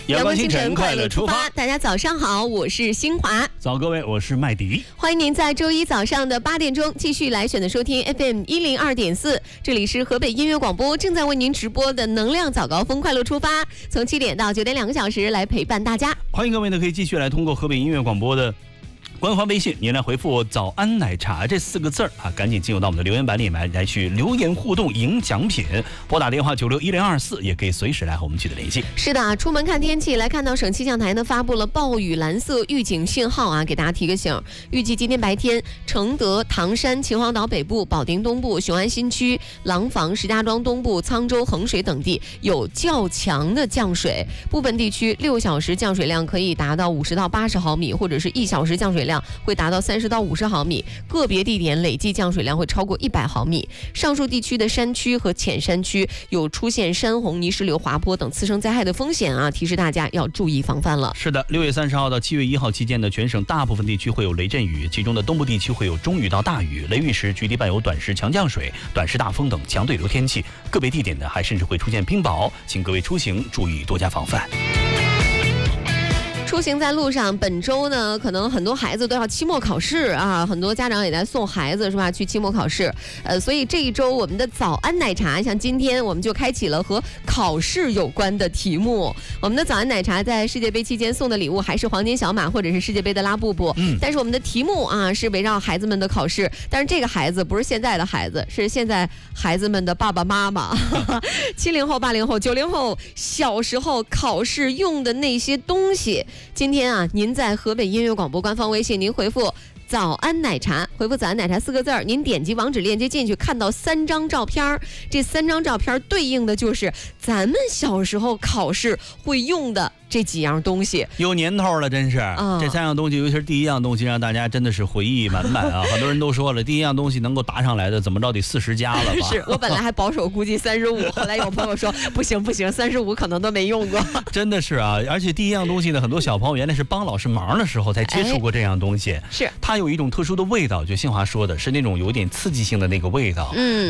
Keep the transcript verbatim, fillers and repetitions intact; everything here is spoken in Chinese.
阳光清晨快乐出发， 大家早上好，我是新华。 早各位，我是麦迪。 欢迎您在周一早上的八点钟继续来选择收听 F M 一零二点四，这里是河北音乐广播正在为您直播的能量早高峰快乐出发，从七点到九点两个小时来陪伴大家。 欢迎各位呢，可以继续来通过河北音乐广播的官方微信，您来回复早安奶茶这四个字儿啊，赶紧进入到我们的留言板里面来去留言互动赢奖品，拨打电话九六一零二四，也可以随时来和我们取得联系。 是的，出门看天气，来看到省气象台呢发布了暴雨蓝色预警信号啊，给大家提个醒，预计今天白天承德、唐山、秦皇岛北部、保定东部、雄安新区、廊坊、石家庄东部、沧州、衡水等地有较强的降水，部分地区六小时降水量可以达到五十到八十毫米，或者是一小时降水量会达到三十到五十毫米，个别地点累计降水量会超过一百毫米。上述地区的山区和浅山区有出现山洪、泥石流、滑坡等次生灾害的风险啊，提示大家要注意防范了。 是的，六月三十号到七月一号期间呢，全省大部分地区会有雷阵雨，其中的东部地区会有中雨到大雨，雷雨时局地伴有短时强降水、短时大风等强对流天气，个别地点呢还甚至会出现冰雹，请各位出行注意多加防范。 出行在路上，本周呢，可能很多孩子都要期末考试啊，很多家长也在送孩子是吧？去期末考试，呃，所以这一周我们的早安奶茶，像今天我们就开启了和考试有关的题目。我们的早安奶茶在世界杯期间送的礼物还是黄金小马或者是世界杯的拉布布，嗯，但是我们的题目啊是围绕孩子们的考试，但是这个孩子不是现在的孩子，是现在孩子们的爸爸妈妈，七零后、八零后、九零后小时候考试用的那些东西。今天啊，您在河北音乐广播官方微信，您回复早安奶茶，回复早安奶茶四个字儿，您点击网址链接进去，看到三张照片，这三张照片对应的就是咱们小时候考试会用的这几样东西， 有年头了，真是、嗯、这三样东西，尤其是第一样东西，让大家真的是回忆满满啊！很多人都说了，第一样东西能够答上来的，怎么着得四十加了吧？ 是我本来还保守估计三十五，后来有朋友说不行不行，三十五可能都没用过。 真的是啊，而且第一样东西呢，很多小朋友原来是帮老师忙的时候才接触过这样东西， 哎、是它有一种特殊的味道，就新华说的是那种有点刺激性的那个味道，嗯。